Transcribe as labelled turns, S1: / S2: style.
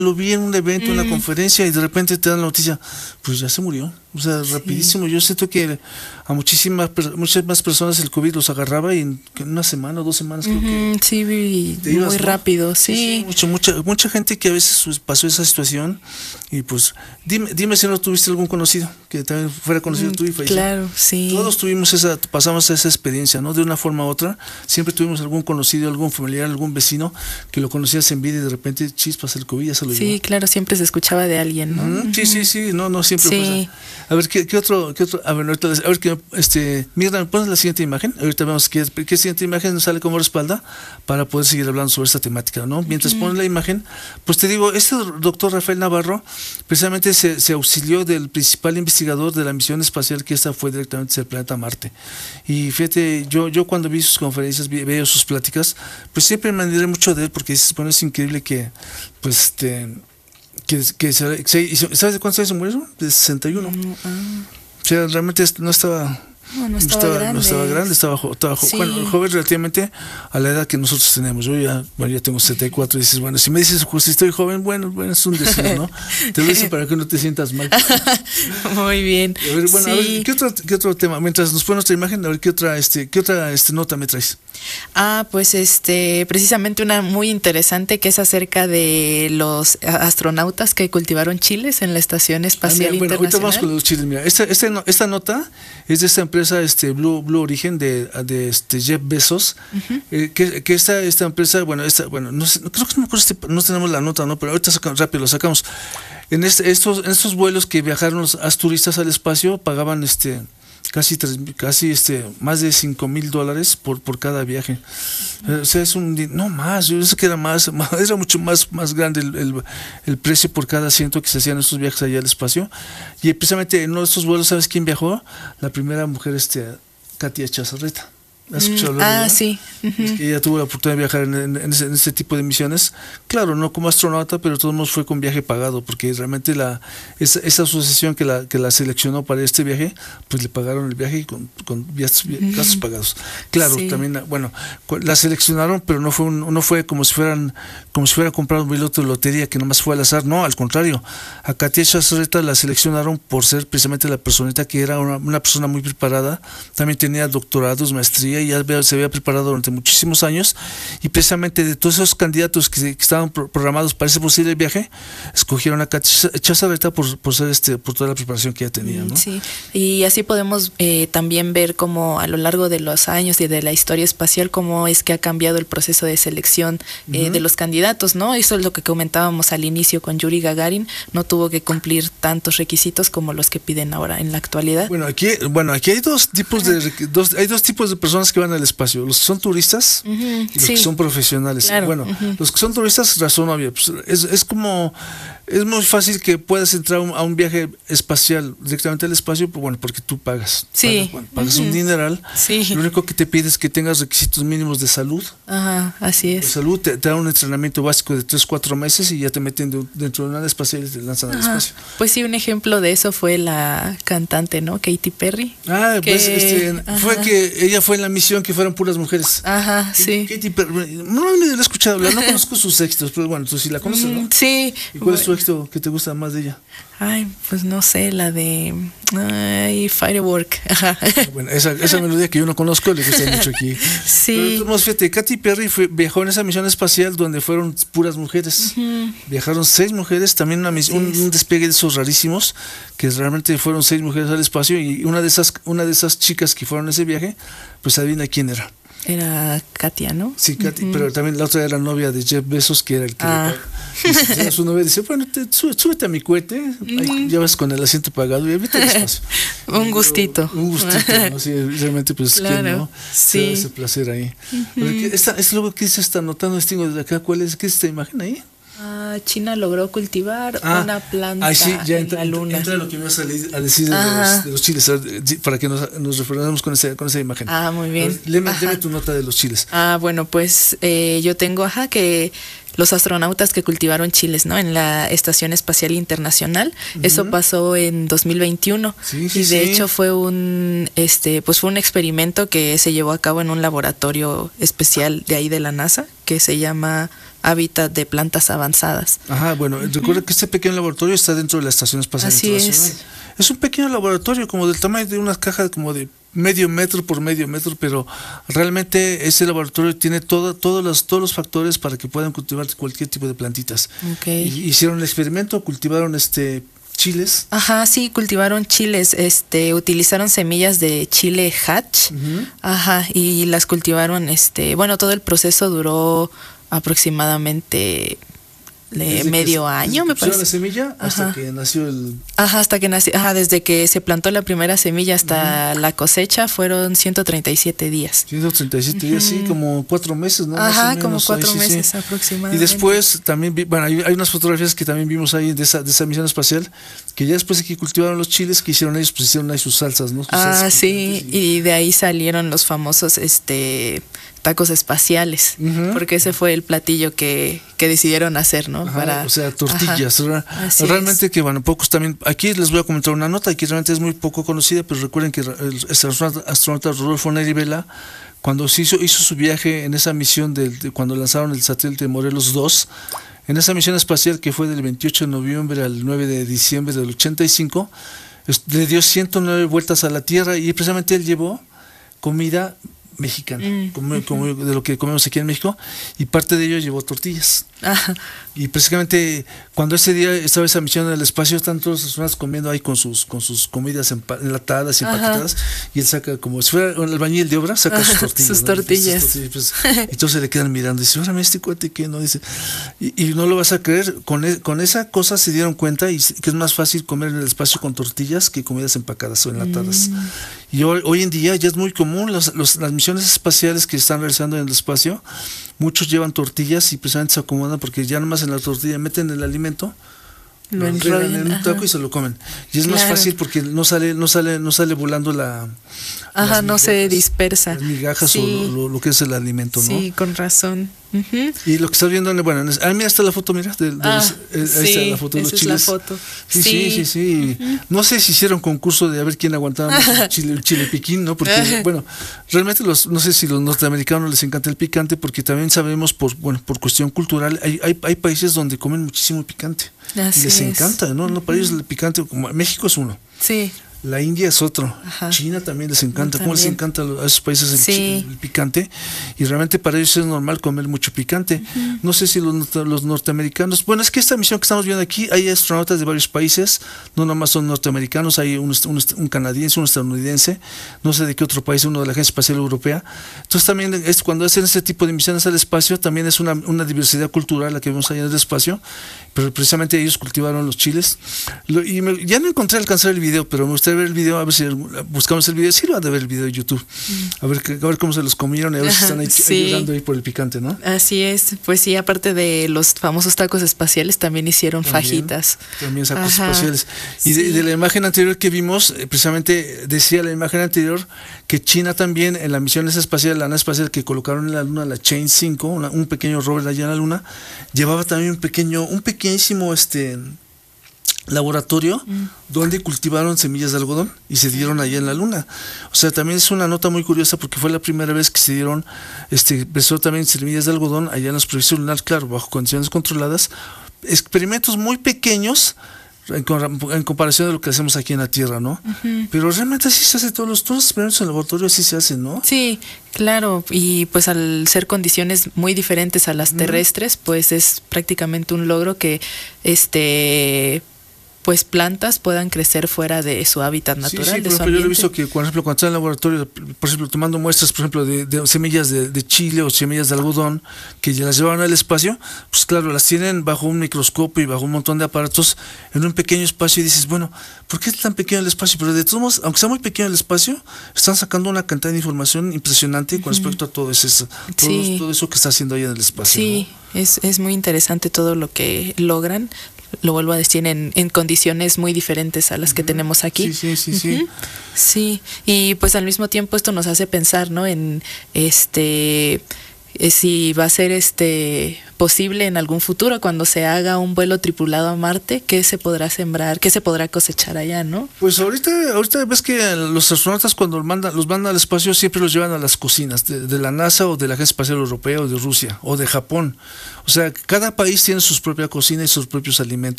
S1: lo vi en un evento, una conferencia, y de repente te dan la noticia, pues ya se murió. O sea, rapidísimo. Yo siento que a muchas más personas el COVID los agarraba y en una semana o 2 semanas creo que...
S2: Sí, muy rápido, sí.
S1: Mucha gente que a veces pasó esa situación. Y pues, dime si no tuviste algún conocido que también fuera conocido tú y falleció.
S2: Claro, sí.
S1: Todos pasamos esa experiencia, ¿no? De una forma u otra. Siempre tuvimos algún conocido, algún familiar, algún vecino que lo conocías en vida y de repente, chispas, el COVID ya se lo llevó.
S2: Sí, claro, siempre se escuchaba de alguien, ¿no?
S1: Sí, no siempre pasa. A ver, ¿qué otro? A ver, ahorita, Mirna, ¿me pones la siguiente imagen? Ahorita vemos qué siguiente imagen nos sale como respalda para poder seguir hablando sobre esta temática, ¿no? Mientras pones la imagen, pues te digo, este doctor Rafael Navarro precisamente se auxilió del principal investigador de la misión espacial, que esta fue directamente hacia el planeta Marte. Y fíjate, yo cuando vi sus conferencias, veo sus pláticas, pues siempre me admiré mucho de él, porque bueno, es increíble que, pues, ¿sabes de cuántos años se murió? De 61. O sea, realmente no estaba grande, estaba joven relativamente a la edad que nosotros tenemos. Yo ya tengo 74 y dices, bueno, si me dices, pues si estoy joven, bueno, es un deseo, ¿no? Te lo dicen para que no te sientas mal.
S2: Muy bien.
S1: A ver, bueno, a ver, ¿qué otro tema? Mientras nos pones nuestra imagen, a ver, ¿qué otra nota me traes?
S2: Pues precisamente una muy interesante que es acerca de los astronautas que cultivaron chiles en la Estación Espacial Internacional.
S1: Bueno, ahorita vamos con los chiles. Mira, esta nota es de esta empresa Blue Origin de Jeff Bezos, que esta empresa, no sé, creo que no tenemos la nota, ¿no? Pero ahorita rápido lo sacamos. En estos vuelos que viajaron los turistas al espacio pagaban casi más de $5,000 por cada viaje. O sea, no más, yo pensé que era mucho más grande el precio por cada asiento que se hacían estos viajes allá al espacio. Y precisamente en uno de estos vuelos, ¿sabes quién viajó? La primera mujer, Katia Chazarreta. ¿Has escuchado hablar de ella?
S2: Sí.
S1: Es que ella tuvo la oportunidad de viajar en ese tipo de misiones. Claro, no como astronauta, pero de todos modos fue con viaje pagado, porque realmente esa asociación que la seleccionó para este viaje, pues le pagaron el viaje con gastos pagados. Claro, también, bueno, la seleccionaron, pero no fue como si fuera a comprar un billete de lotería que nomás fue al azar. No, al contrario. A Katia Chazarreta la seleccionaron por ser precisamente la personita que era una persona muy preparada. También tenía doctorados, maestría, y ya se había preparado durante muchísimos años, y precisamente de todos esos candidatos que estaban programados para ese posible viaje, escogieron a Katia Chazarreta por toda la preparación que ya tenía, ¿no?
S2: Sí, y así podemos también ver cómo a lo largo de los años y de la historia espacial, cómo es que ha cambiado el proceso de selección de los candidatos, ¿no? Eso es lo que comentábamos al inicio con Yuri Gagarin, no tuvo que cumplir tantos requisitos como los que piden ahora en la actualidad.
S1: Bueno, aquí hay dos tipos de personas que van al espacio, los que son turistas y los que son profesionales.
S2: Claro.
S1: Bueno, los que son turistas, razón obvia, pues es muy fácil que puedas entrar a un viaje espacial directamente al espacio, pues bueno, porque tú pagas un dineral. Lo único que te pide es que tengas requisitos mínimos de salud.
S2: Ajá, así es.
S1: De salud, te dan un entrenamiento básico de 3-4 meses y ya te meten dentro de una nave espacial y te lanzan al espacio.
S2: Pues sí, un ejemplo de eso fue la cantante, ¿no? Katy Perry.
S1: Fue que ella fue en la misión que fueron puras mujeres.
S2: Ajá, sí.
S1: Katy Perry, no me he escuchado hablar, no conozco sus éxitos, pero bueno, tú sí la conoces, ¿no?
S2: Sí.
S1: ¿Y cuál es tu éxito que te gusta más de ella?
S2: Ay, pues no sé, la de Firework. Ajá.
S1: Bueno, esa melodía que yo no conozco le gusta mucho aquí.
S2: Sí.
S1: Pero fíjate, Katy Perry viajó en esa misión espacial donde fueron puras mujeres. Viajaron 6 mujeres, también un despegue de esos rarísimos, que realmente fueron 6 mujeres al espacio, y una de esas chicas que fueron a ese viaje, pues adivina quién era.
S2: Era Katia, ¿no?
S1: Sí, Katy, pero también la otra era novia de Jeff Bezos, que era el que era su novia. Dice, bueno, súbete a mi cohete, ahí ya vas con el asiento pagado y vete al espacio.
S2: Un gustito,
S1: ¿no? Sí, realmente, pues,
S2: claro,
S1: ¿quién no?
S2: Sí.
S1: Ese placer ahí. Es luego que dice esta nota, no distingo desde acá, ¿qué es esta imagen ahí?
S2: China logró cultivar una planta en la luna.
S1: Entra lo que me vas a decir de los chiles, para que nos referamos con esa imagen.
S2: Muy bien.
S1: Léeme tu nota de los chiles.
S2: Bueno, pues yo tengo que los astronautas que cultivaron chiles, ¿no? En la Estación Espacial Internacional. Eso pasó en 2021. Y de hecho fue un experimento que se llevó a cabo en un laboratorio especial de ahí de la NASA, que se llama hábitat de plantas avanzadas.
S1: Ajá, bueno, recuerda que este pequeño laboratorio está dentro de la Estación Espacial Internacional. Es un pequeño laboratorio como del tamaño de una caja como de medio metro por medio metro, pero realmente ese laboratorio tiene todos los factores para que puedan cultivar cualquier tipo de plantitas.
S2: Okay.
S1: Hicieron el experimento, cultivaron chiles.
S2: Ajá, sí, cultivaron chiles, utilizaron semillas de chile hatch, ajá, y las cultivaron, bueno, todo el proceso duró aproximadamente medio año, me parece.
S1: La semilla hasta que nació el...
S2: Ajá, hasta que nació, ajá, desde que se plantó la primera semilla hasta la cosecha fueron 137 días.
S1: 137 días, sí, como 4 meses, ¿no?
S2: Ajá, como 4 meses aproximadamente.
S1: Y después también, hay unas fotografías que también vimos ahí de esa misión espacial, que ya después de que cultivaron los chiles, que hicieron ellos, pues hicieron ahí sus salsas, ¿no?
S2: Sí, y de ahí salieron los famosos, tacos espaciales, porque ese fue el platillo que decidieron hacer, ¿no?
S1: O sea, tortillas. Realmente que, bueno, pocos también, aquí les voy a comentar una nota que realmente es muy poco conocida, pero recuerden que el astronauta Rodolfo Neri Vela, cuando hizo su viaje en esa misión cuando lanzaron el satélite Morelos 2, en esa misión espacial que fue del 28 de noviembre al 9 de diciembre del 85, le dio 109 vueltas a la Tierra y precisamente él llevó comida mexicana, como de lo que comemos aquí en México, y parte de ello llevó tortillas. Ajá. Y precisamente cuando ese día estaba esa misión en el espacio, están todas las personas comiendo ahí con sus comidas enlatadas y empaquetadas, y él saca, como si fuera el albañil de obra, saca sus tortillas.
S2: Sus tortillas.
S1: Pues, y todos se le quedan mirando y dice, órame, este cuate que no, dice, y no lo vas a creer, con esa cosa se dieron cuenta y que es más fácil comer en el espacio con tortillas que comidas empacadas o enlatadas. Y hoy en día ya es muy común las misiones espaciales que están realizando en el espacio, muchos llevan tortillas y precisamente se acomodan porque ya nomás en la tortilla meten el alimento, lo enrollan en un taco y se lo comen. Y es más fácil porque no sale volando
S2: no se dispersa.
S1: Las migajas o lo que es el alimento, ¿no?
S2: Sí, con razón.
S1: Y lo que estás viendo, bueno, mira, está la foto, mira, ahí está la foto de los chiles.
S2: Es la foto.
S1: Sí. No sé si hicieron concurso de a ver quién aguantaba más el chile piquín, ¿no? Porque, bueno, realmente no sé si los norteamericanos les encanta el picante, porque también sabemos, por cuestión cultural, hay países donde comen muchísimo picante. Y les encanta, ¿no? Para ellos el picante, como México es uno.
S2: Sí.
S1: La India es otro. China también les encanta. ¿Cómo les encanta a esos países el picante? Y realmente para ellos es normal comer mucho picante. No sé si los norteamericanos... Bueno, es que esta misión que estamos viendo aquí, hay astronautas de varios países, no nomás son norteamericanos, hay un canadiense, un estadounidense, no sé de qué otro país, uno de la Agencia Espacial Europea. Entonces también cuando hacen este tipo de misiones al espacio, también es una diversidad cultural la que vemos allá en el espacio, pero precisamente ellos cultivaron los chiles. Ya no alcanzar el video, pero me gustaría ver el video, a ver si buscamos el video, sí lo han de ver el video de YouTube, a ver cómo se los comieron y a ver si están ayudando ahí por el picante, ¿no?
S2: Así es, pues sí, aparte de los famosos tacos espaciales, también hicieron fajitas.
S1: También tacos espaciales. Y de la imagen anterior que vimos, precisamente decía la imagen anterior que China también en la misión espacial, la nave espacial que colocaron en la Luna, la Chang'e 5, un pequeño rover allá en la Luna, llevaba también un pequeñísimo laboratorio donde cultivaron semillas de algodón y se dieron allá en la Luna. O sea, también es una nota muy curiosa porque fue la primera vez que se dieron empezó también semillas de algodón allá en la superficie lunar, claro, bajo condiciones controladas, experimentos muy pequeños en comparación de lo que hacemos aquí en la Tierra, ¿no? Pero realmente así se hace todos los experimentos en el laboratorio, así se hacen, ¿no?
S2: Sí, claro, y pues al ser condiciones muy diferentes a las terrestres, pues es prácticamente un logro que pues plantas puedan crecer fuera de su hábitat natural.
S1: Sí, por ejemplo, yo he visto que, por ejemplo, cuando está en el laboratorio, por ejemplo, tomando muestras, por ejemplo, de semillas de chile o semillas de algodón, que ya las llevaron al espacio, pues claro, las tienen bajo un microscopio y bajo un montón de aparatos en un pequeño espacio y dices, bueno, ¿por qué es tan pequeño el espacio? Pero de todos modos, aunque sea muy pequeño el espacio, están sacando una cantidad de información impresionante con respecto a todo eso que está haciendo ahí en el espacio.
S2: Sí, ¿no? Es muy interesante todo lo que logran. Lo vuelvo a decir, en condiciones muy diferentes a las que tenemos aquí.
S1: Sí.
S2: Sí, y pues al mismo tiempo esto nos hace pensar, ¿no? En si va a ser posible en algún futuro cuando se haga un vuelo tripulado a Marte, qué se podrá sembrar, qué se podrá cosechar allá, ¿no?
S1: Pues ahorita ves que los astronautas cuando los mandan al espacio siempre los llevan a las cocinas de la NASA o de la Agencia Espacial Europea o de Rusia o de Japón. O sea, cada país tiene su propia cocina y sus propios alimentos.